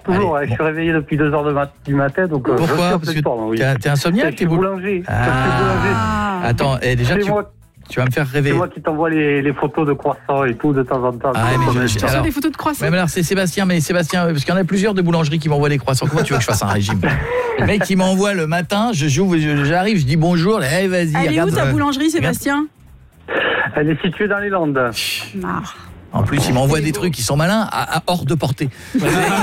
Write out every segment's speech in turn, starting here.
toujours. Ouais, je suis réveillé depuis 2h du matin, donc. Pourquoi? Parce que t'es insomniaque, t'es boulanger. Attends, déjà tu vas me faire rêver. C'est moi qui t'envoie les photos de croissants et tout de temps en temps. Tu reçois des photos de croissants. Mais alors c'est Sébastien, parce qu'il y en a plusieurs de boulangeries qui m'envoient des croissants. Comment tu veux que je fasse un régime? Le mec qui m'envoie le matin, j'arrive, je dis bonjour, vas-y. Elle est où ta boulangerie, Sébastien? Elle est située dans les Landes. En plus, il m'envoie des trucs qui sont malins hors de portée. Ils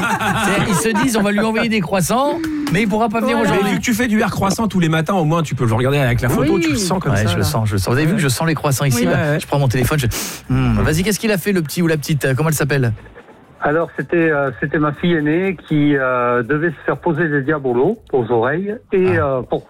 se disent, on va lui envoyer des croissants, mais il pourra pas venir aujourd'hui. Vu que tu fais du air croissant tous les matins, au moins tu peux le regarder avec la photo, tu le sens comme ça. Je le sens. Vous avez vu que je sens les croissants ici, je prends mon téléphone, vas-y, qu'est-ce qu'il a fait le petit ou la petite? Comment elle s'appelle? Alors c'était ma fille aînée qui devait se faire poser des diabolos aux oreilles et pour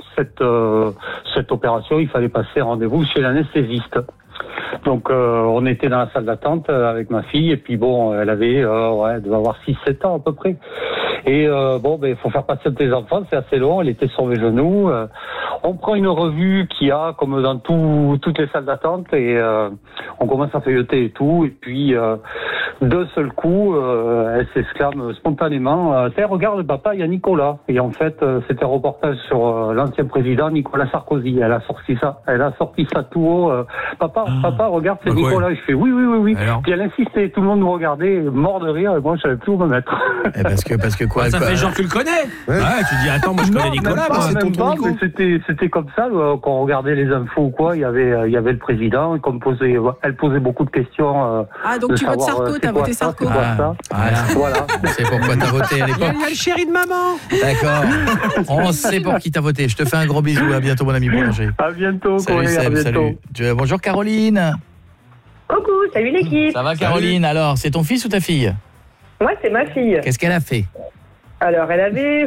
cette opération, il fallait passer rendez-vous chez l'anesthésiste. Donc on était dans la salle d'attente avec ma fille et puis bon, elle avait elle devait avoir 6-7 ans à peu près. Et il faut faire patienter les enfants, c'est assez long, elle était sur mes genoux. On prend une revue qu'il y a comme dans toutes les salles d'attente et on commence à feuilleter et tout et puis d'un seul coup, elle s'exclame spontanément « Tiens, regarde papa, il y a Nicolas ». Et en fait, c'était un reportage sur l'ancien président Nicolas Sarkozy. Elle a sorti ça tout haut. Papa, regarde, c'est Nicolas. Ouais. Je fais oui. Puis elle insistait, tout le monde me regardait, mort de rire, et moi je savais plus où me mettre. Parce que quoi? Ça fait genre tu le connais. Ouais, tu dis attends, moi je connais Nicolas, c'est tonton Nico. C'était comme ça, quand on regardait les infos ou quoi, il y avait le président, elle posait beaucoup de questions. Donc tu votes Sarko, t'as voté Sarko. Voilà. On sait pourquoi t'as voté à l'époque. Il y a le chéri de maman. D'accord. On sait pour qui t'as voté. Je te fais un gros bisou. À bientôt, mon ami boulanger. À bientôt. Salut Seb, salut. Bonjour Caroline. Coucou, salut l'équipe. Ça va Caroline? Alors, c'est ton fils ou ta fille? Ouais, c'est ma fille. Qu'est-ce qu'elle a fait? Alors, elle avait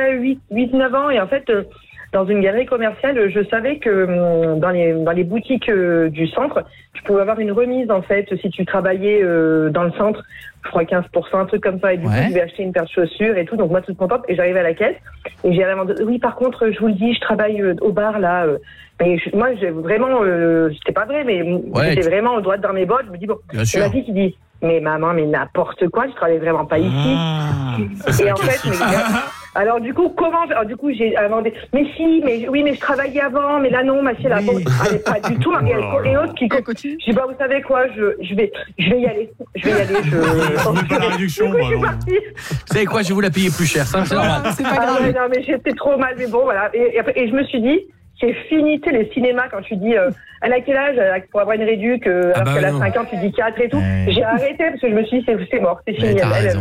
8-9 ans et en fait, dans une galerie commerciale, je savais que dans les boutiques du centre, tu pouvais avoir une remise en fait si tu travaillais dans le centre, je crois 15%, un truc comme ça, et du coup, tu devais acheter une paire de chaussures et tout, donc moi toute contente, et j'arrivais à la caisse, et j'ai oui, par contre, je vous le dis, je travaille au bar là, mais moi, j'ai vraiment, c'était pas vrai, mais j'étais vraiment au droit dans mes bottes, je me dis, bon, c'est ma fille qui dit, mais maman, mais n'importe quoi, je travaille vraiment pas ici. Et en fait, alors du coup, j'ai demandé, mais je travaillais avant, mais là non, ma fille, elle est pas du tout, et l'autre qui continue. Je dis, vous savez quoi, je vais y aller. Je fais la réduction, moi. Vous savez quoi, je vais vous la payer plus cher, ça, c'est normal. C'est pas grave. Non, mais j'étais trop mal, mais bon, voilà. Et je me suis dit, c'est fini, tu sais, les cinémas, quand tu dis, elle a quel âge pour avoir une réduc, alors qu'elle a 5 ans, tu dis 4 et tout. J'ai arrêté parce que je me suis dit, c'est mort, c'est fini.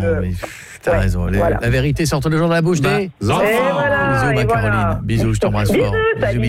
T'as raison. La vérité sort le jour de la bouche des... Voilà. Bisous, ma Caroline. Bisous, je t'embrasse fort. Bisous.